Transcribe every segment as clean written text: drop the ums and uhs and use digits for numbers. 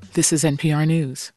This is NPR News.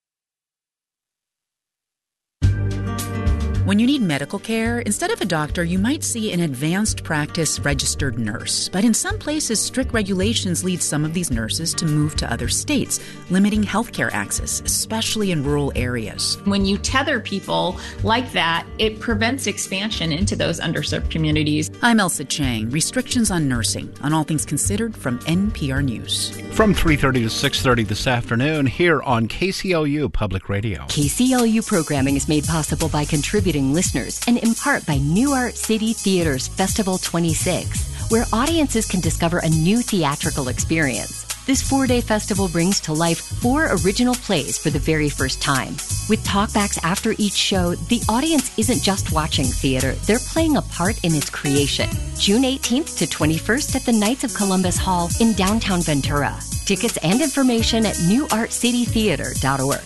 When you need medical care, instead of a doctor, you might see an advanced practice registered nurse. But in some places, strict regulations lead some of these nurses to move to other states, limiting healthcare access, especially in rural areas. When you tether people like that, it prevents expansion into those underserved communities. I'm Elsa Chang. Restrictions on nursing, on All Things Considered from NPR News. From 3:30 to 6:30 this afternoon here on KCLU Public Radio. KCLU programming is made possible by contributing listeners and in part by New Art City Theater's Festival 26, where audiences can discover a new theatrical experience. This 4-day festival brings to life 4 original plays for the very first time. With talkbacks after each show, the audience isn't just watching theater, they're playing a part in its creation. June 18th to 21st at the Knights of Columbus Hall in downtown Ventura. Tickets and information at newartcitytheater.org.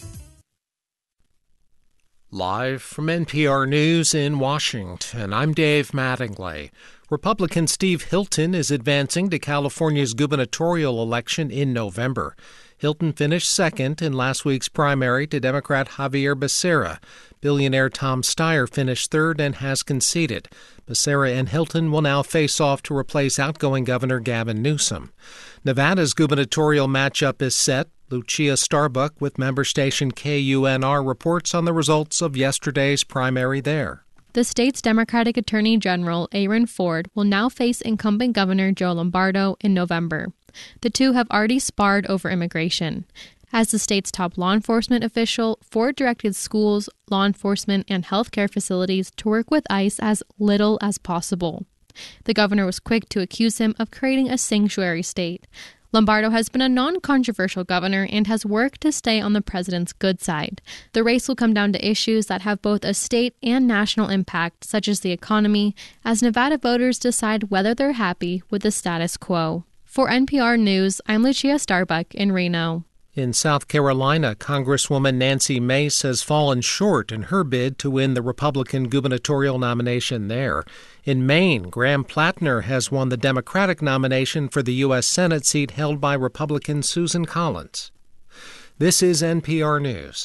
Live from NPR News in Washington, I'm Dave Mattingly. Republican Steve Hilton is advancing to California's gubernatorial election in November. Hilton finished second in last week's primary to Democrat Javier Becerra. Billionaire Tom Steyer finished third and has conceded. Becerra and Hilton will now face off to replace outgoing Governor Gavin Newsom. Nevada's gubernatorial matchup is set. Lucia Starbuck with member station KUNR reports on the results of yesterday's primary there. The state's Democratic Attorney General, Aaron Ford, will now face incumbent Governor Joe Lombardo in November. The two have already sparred over immigration. As the state's top law enforcement official, Ford directed schools, law enforcement, and healthcare facilities to work with ICE as little as possible. The governor was quick to accuse him of creating a sanctuary state. Lombardo has been a non-controversial governor and has worked to stay on the president's good side. The race will come down to issues that have both a state and national impact, such as the economy, as Nevada voters decide whether they're happy with the status quo. For NPR News, I'm Lucia Starbuck in Reno. In South Carolina, Congresswoman Nancy Mace has fallen short in her bid to win the Republican gubernatorial nomination there. In Maine, Graham Plattner has won the Democratic nomination for the U.S. Senate seat held by Republican Susan Collins. This is NPR News.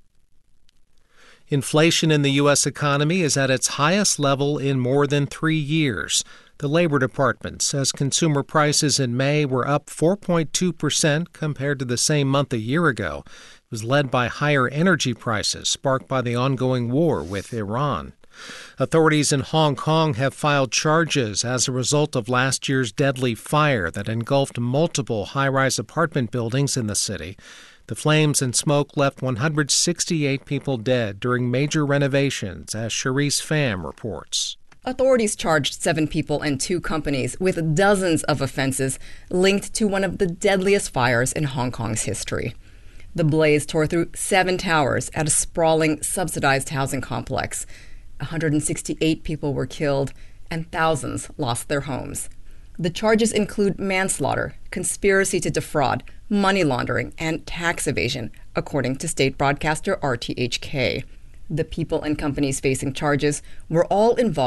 Inflation in the U.S. economy is at its highest level in more than 3 years. The Labor Department says consumer prices in May were up 4.2% compared to the same month a year ago. It was led by higher energy prices sparked by the ongoing war with Iran. Authorities in Hong Kong have filed charges as a result of last year's deadly fire that engulfed multiple high-rise apartment buildings in the city. The flames and smoke left 168 people dead during major renovations, as Charisse Pham reports. Authorities charged 7 people and 2 companies with dozens of offenses linked to one of the deadliest fires in Hong Kong's history. The blaze tore through 7 towers at a sprawling, subsidized housing complex. 168 people were killed and thousands lost their homes. The charges include manslaughter, conspiracy to defraud, money laundering, and tax evasion, according to state broadcaster RTHK. The people and companies facing charges were all involved